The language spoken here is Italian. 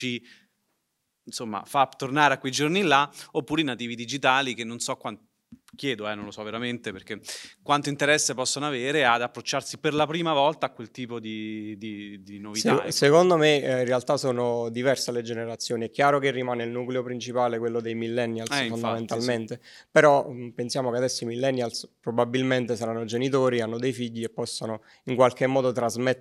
insomma fa tornare a quei giorni là, oppure i nativi digitali che non so quanto, chiedo, non lo so veramente, perché quanto interesse possono avere ad approcciarsi per la prima volta a quel tipo di novità, ecco. Secondo me in realtà sono diverse le generazioni. È chiaro che rimane il nucleo principale quello dei millennials Infatti, sì. fondamentalmente, però pensiamo che adesso i millennials probabilmente saranno genitori, hanno dei figli e possono in qualche modo trasmettere